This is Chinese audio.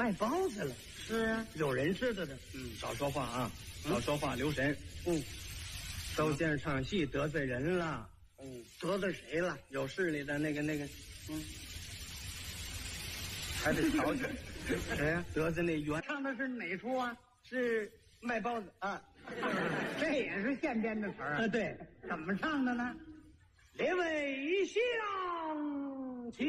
卖包子了。 是啊， 有人知道的。少说话啊，少说话，留神。周先生唱戏得罪人了。 得罪谁了？ 有势力的那个，还得瞧瞧。谁呀？得罪那袁。 唱的是哪出啊？ 是卖包子啊。 这也是现编的词儿啊？ 对， 怎么唱的呢？ 列位一笑。